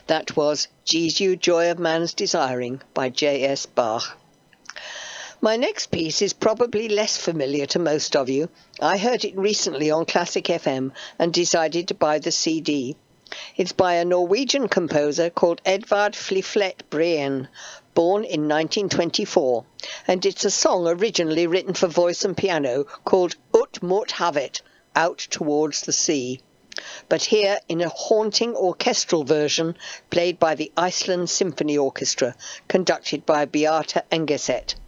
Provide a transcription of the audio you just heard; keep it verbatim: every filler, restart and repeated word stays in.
That was Jesu, Joy of Man's Desiring by J S Bach. My next piece is probably less familiar to most of you. I heard it recently on Classic F M and decided to buy the C D. It's by a Norwegian composer called Edvard Fliflet Breen, born in nineteen twenty-four, and it's a song originally written for voice and piano called Ut mot havet, Out Towards the Sea, but here in a haunting orchestral version played by the Iceland Symphony Orchestra, conducted by Beata Engeset.